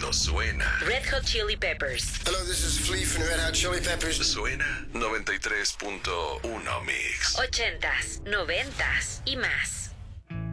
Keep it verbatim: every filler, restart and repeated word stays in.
Esto suena. Red Hot Chili Peppers. Hello, this is Flea from Red Hot Chili Peppers. Suena noventa y tres punto uno Mix. Ochentas, noventas y más.